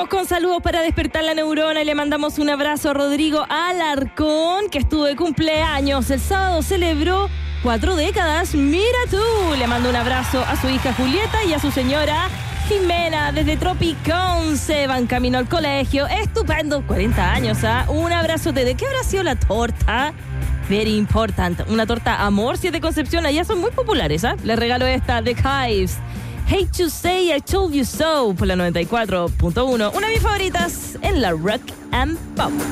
Vamos con saludos para despertar la neurona y le mandamos un abrazo a Rodrigo Alarcón, que estuvo de cumpleaños. El sábado celebró 4 décadas. Mira tú. Le mando un abrazo a su hija Julieta y a su señora Jimena desde Tropicón. Se van camino al colegio. Estupendo. 40 años, ¿ah? Un abrazote. ¿De qué habrá sido la torta? Very important. Una torta Amor, si es de Concepción. Allá son muy populares, ¿ah? Les regalo esta de Kives. Hate to say I told you so por la 94.1. Una de mis favoritas en la Rock and Pop.